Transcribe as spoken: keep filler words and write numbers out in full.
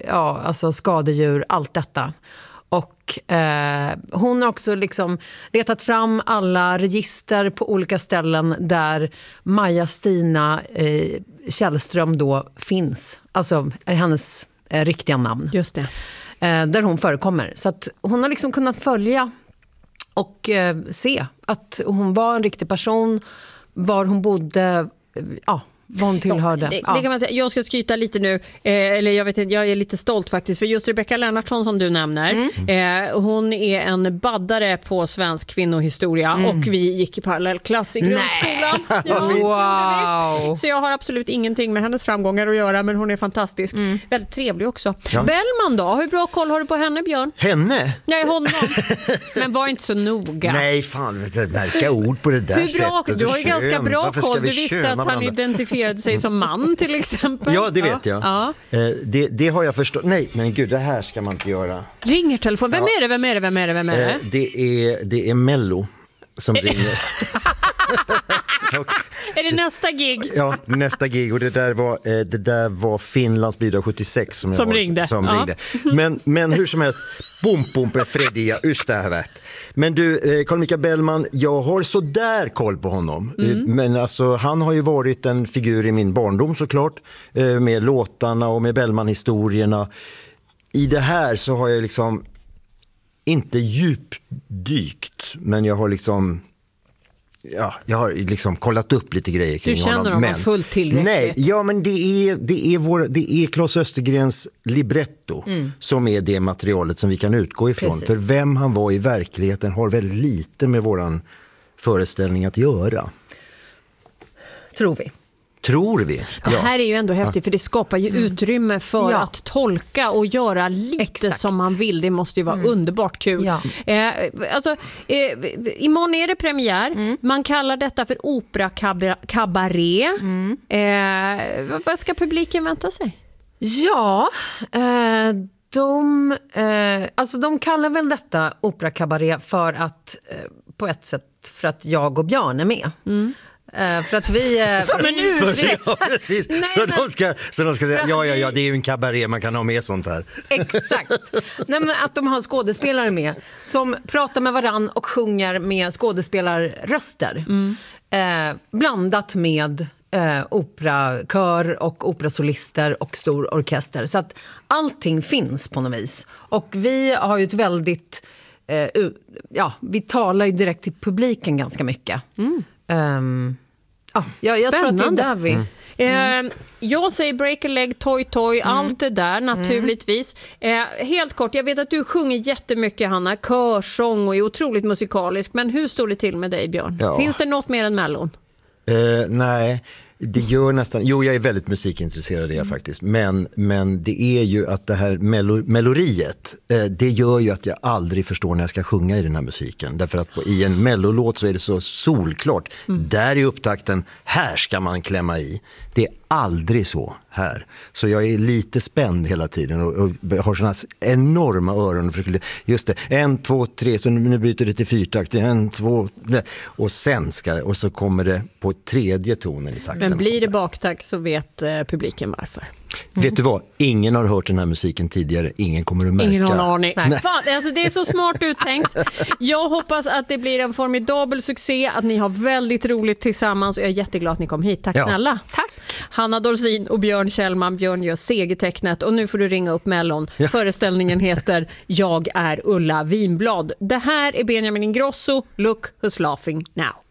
ja, alltså skadedjur, allt detta. Och eh, hon har också liksom letat fram alla register på olika ställen där Maja-Stina eh, Källström då finns. Alltså hennes eh, riktiga namn. Just det. Eh, där hon förekommer. Så att hon har liksom kunnat följa och eh, se att hon var en riktig person, var hon bodde, ja, vad hon tillhörde. Ja, det, ja. det kan man säga. Jag ska skryta lite nu, eh, eller jag vet inte, jag är lite stolt faktiskt, för just Rebecca Lennartsson som du nämner, mm. eh, hon är en baddare på svensk kvinnohistoria mm. och vi gick i parallellklass i grundskolan. Ja, wow. Så jag har absolut ingenting med hennes framgångar att göra, men hon är fantastisk. Mm. Väldigt trevlig också. Ja. Bellman då, hur bra koll har du på henne, Björn? Henne? Nej, honom. Men var inte så noga. Nej, fan, märka ord på det där hur bra, sättet. Du har ju kön. ganska bra Varför koll. Du vi visste att han varandra? identifierade sig som man till exempel. Ja, det vet jag. Ja. Eh, det, det har jag förstått. Nej, men gud, det här ska man inte göra. Ringer telefon. Vem ja. är det? Vem är det? Vem är det? Vem är det? Eh, det är det är Mello som ringer. Och, är det nästa gig? Ja, nästa gig, och det där var eh, det där var Finlands bidrag sjuttiosex som, som jag ringde. Var, som ja. ringde. Men men hur som helst, bom bom på Fredia ystävät. Men du, eh, Carl Michael Bellman, jag har så där koll på honom. Mm. Eh, men alltså han har ju varit en figur i min barndom såklart, eh, med låtarna och med Bellman-historierna. I det här så har jag liksom inte djupdykt, men jag har liksom Ja, jag har liksom kollat upp lite grejer kring honom. Du känner honom, honom men, fullt tillräckligt? Nej, ja, men det är, det är, vår, det är Claes Östergrens libretto mm. som är det materialet som vi kan utgå ifrån. Precis. För vem han var i verkligheten har väldigt lite med våran föreställning att göra. Tror vi. Tror vi. Ja. Det här är ju ändå häftigt, ja. För det skapar ju mm. utrymme för ja. att tolka och göra lite Exakt. som man vill. Det måste ju vara mm. underbart kul. Ja. Eh, alltså, eh, imorgon är det premiär. Mm. Man kallar detta för opera cabaret. Mm. Eh, vad ska publiken vänta sig? Ja, eh, de, eh, alltså de kallar väl detta opera cabaret för att eh, på ett sätt för att jag och Björn är med. Mm. Uh, för att vi... Uh, Som en ursäkt! Ja, precis. Nej, så, men, de ska, så de ska säga, ja, ja, ja, det är ju en kabaré, man kan ha med sånt här. Exakt. Nej, men att de har skådespelare med som pratar med varann och sjunger med skådespelarröster. Mm. Uh, blandat med uh, operakör och operasolister och stor orkester. Så att allting finns på något vis. Och vi har ju ett väldigt... Uh, ja, vi talar ju direkt till publiken ganska mycket. Mm. Um, ah, jag, jag tror att det är där vi... Mm. Eh, jag säger break a leg, toy toy, mm. allt det där naturligtvis. Eh, helt kort, jag vet att du sjunger jättemycket, Hanna, körsång och är otroligt musikalisk. Men hur står det till med dig, Björn? Ja. Finns det något mer än Mellon? Eh, nej, det gör nästan... Jo, jag är väldigt musikintresserad det mm. faktiskt. Men, men det är ju att det här melo, meloriet, eh, det gör ju att jag aldrig förstår när jag ska sjunga i den här musiken. Därför att på, i en mellolåt så är det så solklart. Mm. Där är upptakten, här ska man klämma i. Det är aldrig så här. Så jag är lite spänd hela tiden och, och har såna enorma öron. Och försöker, just det, en, två, tre, så nu byter det till fyrtakt. En, två, och sen ska, och så kommer det på tredje tonen i takten. Men blir det baktakt så vet eh, publiken varför. Mm. Vet du vad? Ingen har hört den här musiken tidigare. Ingen kommer att märka. Ingen har en aning. Fan, alltså det är så smart uttänkt. Jag hoppas att det blir en formidabel succé, att ni har väldigt roligt tillsammans, och jag är jätteglad att ni kom hit. Tack ja. snälla. Tack. Hanna Dorsin och Björn Kjellman. Björn gör segertecknet och nu får du ringa upp Mellon. Ja. Föreställningen heter Jag är Ulla Vinblad. Det här är Benjamin Ingrosso. Look who's laughing now.